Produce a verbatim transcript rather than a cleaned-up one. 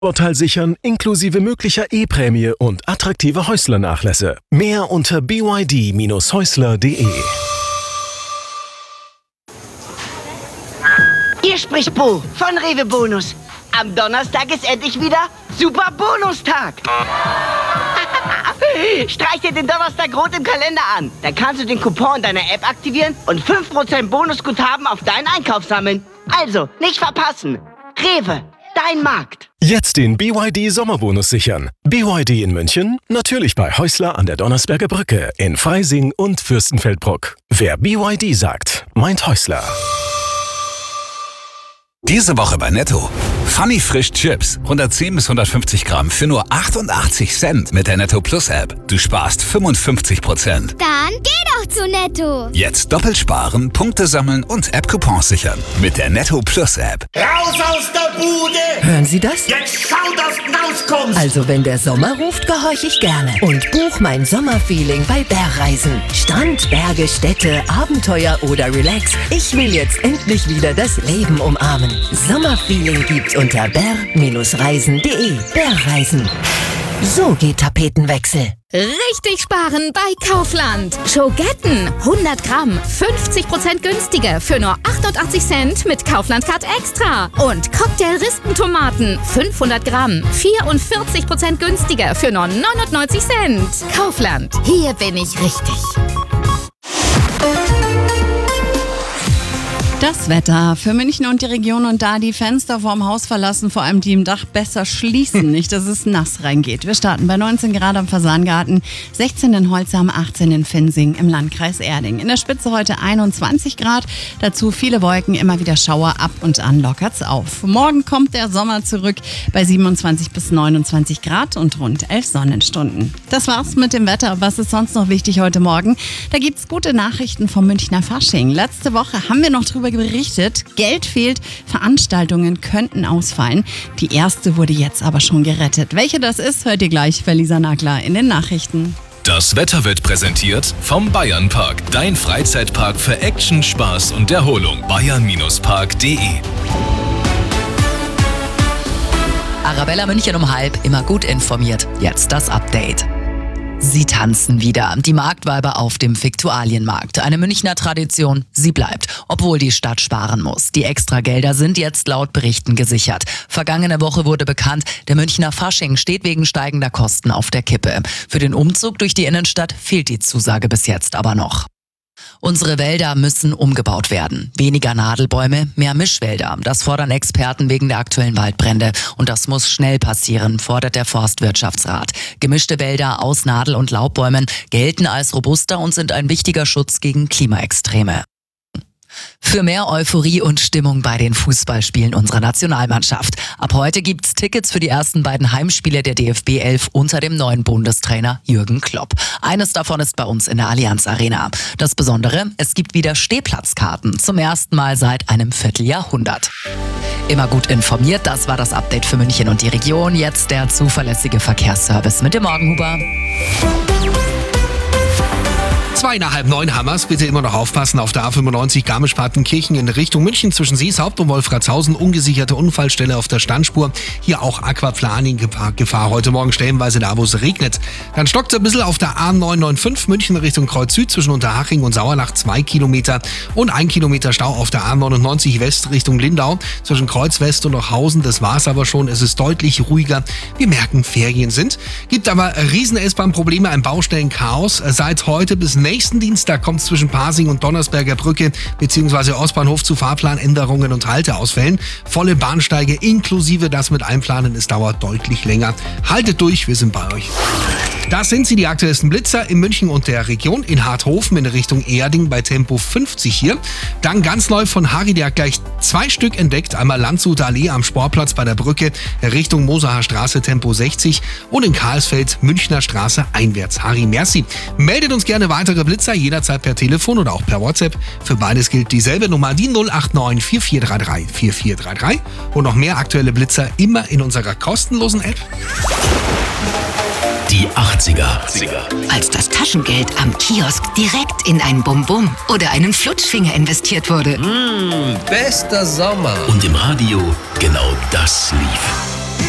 Vorteil sichern inklusive möglicher E-Prämie und attraktive Häusler-Nachlässe. Mehr unter b y d Bindestrich häusler punkt de. Hier spricht Bo von Rewe Bonus. Am Donnerstag ist endlich wieder Super Bonustag. Streich dir den Donnerstag rot im Kalender an. Dann kannst du den Coupon in deiner App aktivieren und fünf Prozent Bonusguthaben auf deinen Einkauf sammeln. Also, nicht verpassen. Rewe, dein Markt. Jetzt den B Y D Sommerbonus sichern. B Y D in München, natürlich bei Häusler an der Donnersberger Brücke, in Freising und Fürstenfeldbruck. Wer B Y D sagt, meint Häusler. Diese Woche bei Netto. Funny Frisch Chips. hundertzehn bis hundertfünfzig Gramm für nur achtundachtzig Cent mit der Netto Plus App. Du sparst fünfundfünfzig Prozent. Dann geh doch zu Netto. Jetzt doppelt sparen, Punkte sammeln und App-Coupons sichern. Mit der Netto Plus App. Raus aus der Bude! Hören Sie das? Jetzt schaut auf den Auskunft! Also wenn der Sommer ruft, gehorch ich gerne. Und buch mein Sommerfeeling bei Bergreisen. Strand, Berge, Städte, Abenteuer oder Relax. Ich will jetzt endlich wieder das Leben umarmen. Sommerfeeling gibt's unter ber Reisen punkt de. Bergreisen. So geht Tapetenwechsel. Richtig sparen bei Kaufland. Schogetten hundert Gramm, fünfzig Prozent günstiger für nur achtundachtzig Cent mit Kaufland Card Extra. Und Cocktail-Rispentomaten fünfhundert Gramm, vierundvierzig Prozent günstiger für nur neunundneunzig Cent. Kaufland, hier bin ich richtig. Das Wetter für München und die Region und da die Fenster vorm Haus verlassen, vor allem die im Dach besser schließen, nicht, dass es nass reingeht. Wir starten bei neunzehn Grad am Fasangarten, sechzehn in Holzheim, achtzehn in Fensing im Landkreis Erding. In der Spitze heute einundzwanzig Grad, dazu viele Wolken, immer wieder Schauer, ab und an lockert's auf. Morgen kommt der Sommer zurück bei siebenundzwanzig bis neunundzwanzig Grad und rund elf Sonnenstunden. Das war's mit dem Wetter. Was ist sonst noch wichtig heute Morgen? Da gibt's gute Nachrichten vom Münchner Fasching. Letzte Woche haben wir noch drüber berichtet, Geld fehlt, Veranstaltungen könnten ausfallen. Die erste wurde jetzt aber schon gerettet. Welche das ist, hört ihr gleich bei Lisa Nagler in den Nachrichten. Das Wetter wird präsentiert vom Bayernpark, dein Freizeitpark für Action, Spaß und Erholung. bayern Park punkt de. Arabella München um halb, immer gut informiert. Jetzt das Update. Sie tanzen wieder. Die Marktweiber auf dem Viktualienmarkt. Eine Münchner Tradition, sie bleibt, obwohl die Stadt sparen muss. Die Extragelder sind jetzt laut Berichten gesichert. Vergangene Woche wurde bekannt, der Münchner Fasching steht wegen steigender Kosten auf der Kippe. Für den Umzug durch die Innenstadt fehlt die Zusage bis jetzt aber noch. Unsere Wälder müssen umgebaut werden. Weniger Nadelbäume, mehr Mischwälder. Das fordern Experten wegen der aktuellen Waldbrände. Und das muss schnell passieren, fordert der Forstwirtschaftsrat. Gemischte Wälder aus Nadel- und Laubbäumen gelten als robuster und sind ein wichtiger Schutz gegen Klimaextreme. Für mehr Euphorie und Stimmung bei den Fußballspielen unserer Nationalmannschaft. Ab heute gibt's Tickets für die ersten beiden Heimspiele der D F B elf unter dem neuen Bundestrainer Jürgen Klopp. Eines davon ist bei uns in der Allianz Arena. Das Besondere, es gibt wieder Stehplatzkarten. Zum ersten Mal seit einem Vierteljahrhundert. Immer gut informiert, das war das Update für München und die Region. Jetzt der zuverlässige Verkehrsservice mit dem Morgenhuber. Zwei nach halb neun Hammers, bitte immer noch aufpassen auf der A fünfundneunzig Garmisch-Partenkirchen in Richtung München zwischen Seeshaupt und Wolfratshausen. Ungesicherte Unfallstelle auf der Standspur. Hier auch Aquaplaning-Gefahr heute Morgen stellenweise da, wo es regnet. Dann stockt es ein bisschen auf der A neunhundertfünfundneunzig München Richtung Kreuz Süd zwischen Unterhaching und Sauerlach zwei Kilometer und ein Kilometer Stau auf der A neunundneunzig West Richtung Lindau zwischen Kreuz West und Ochhausen. Das war's aber schon. Es ist deutlich ruhiger. Wir merken, Ferien sind. Gibt aber riesen S-Bahn-Probleme, ein Baustellenchaos. Seit heute bis nächsten Dienstag kommt es zwischen Pasing und Donnersberger Brücke bzw. Ostbahnhof zu Fahrplanänderungen und Halteausfällen. Volle Bahnsteige inklusive das mit Einplanen, es dauert deutlich länger. Haltet durch, wir sind bei euch. Das sind sie, die aktuellsten Blitzer in München und der Region. In Harthofen in Richtung Erding bei Tempo fünfzig hier. Dann ganz neu von Harry, der hat gleich zwei Stück entdeckt. Einmal Landshuter Allee am Sportplatz bei der Brücke Richtung Mosacher Straße Tempo sechzig und in Karlsfeld Münchner Straße einwärts. Harry, merci. Meldet uns gerne weitere Blitzer, jederzeit per Telefon oder auch per WhatsApp. Für beides gilt dieselbe Nummer, die null acht neun vier vier drei drei vier vier drei drei. Und noch mehr aktuelle Blitzer immer in unserer kostenlosen App. Die achtziger. Als das Taschengeld am Kiosk direkt in ein Bum-Bum oder einen Flutschfinger investiert wurde. Mmh, bester Sommer. Und im Radio genau das lief.